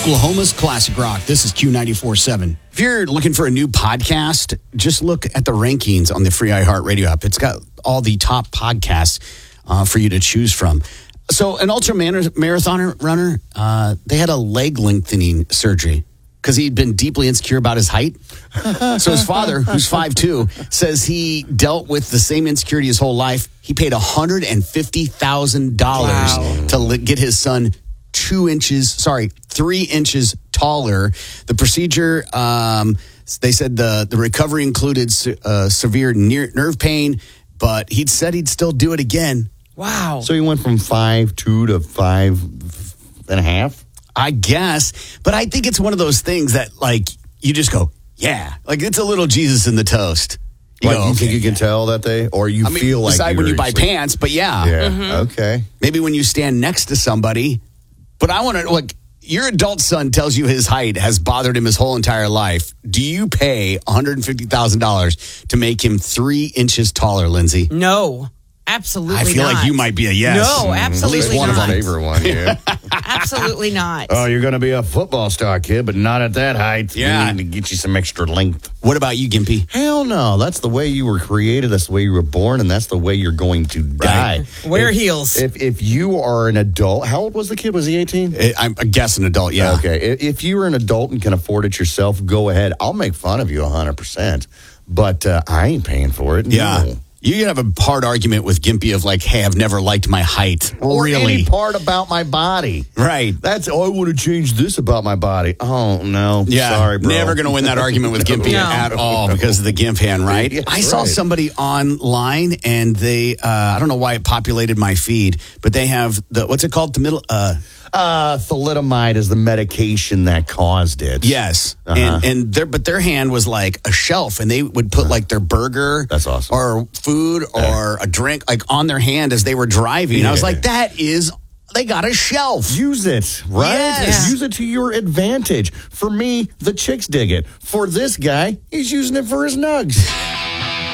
Oklahoma's classic rock. This is Q94.7. If you're looking for a new podcast, just look at the rankings on the free iHeartRadio app. It's got all the top podcasts for you to choose from. So an ultra-marathoner runner, they had a leg lengthening surgery because he'd been deeply insecure about his height. So his father, who's 5'2", says he dealt with the same insecurity his whole life. He paid $150,000 to get his son 3 inches taller. The procedure, they said the recovery included severe nerve pain, but he'd said he'd still do it again. Wow. So he went from 5'2" to 5.5"? I guess. But I think it's one of those things that, like, you just go, yeah. Like, it's a little Jesus in the toast. You think you can tell that feel like besides when you buy pants, but yeah. Okay. Maybe when you stand next to somebody. But I want to, like, your adult son tells you his height has bothered him his whole entire life. Do you pay $150,000 to make him 3 inches taller, Lindsay? No. Absolutely not. I feel like you might be a yes. No, absolutely At least one not. of them. Favorite one, yeah. Absolutely not. Oh, you're going to be a football star, kid, but not at that height. Yeah. We need to get you some extra length. What about you, Gimpy? Hell no. That's the way you were created. That's the way you were born, and that's the way you're going to die. Right. Wear heels. If you are an adult, how old was the kid? Was he 18? I'm a guess an adult, yeah. Okay. If you were an adult and can afford it yourself, go ahead. I'll make fun of you 100%, but I ain't paying for it. Yeah. No. You have a hard argument with Gimpy of like, hey, I've never liked my height. Or really? any part about my body. Right. I want to change this about my body. Oh, no. Yeah. Sorry, bro. Never going to win that argument with Gimpy at all because of the Gimp hand, right? Yeah, I saw somebody online and they, I don't know why it populated my feed, but they have what's it called? The middle, thalidomide is the medication that caused it. yes. And their hand was like a shelf and they would put like their burger. That's awesome. Or food or a drink like on their hand as they were driving. I was like, they got a shelf. Use it, right? Yes. Use it to your advantage. For me, the chicks dig it. For this guy, he's using it for his nugs.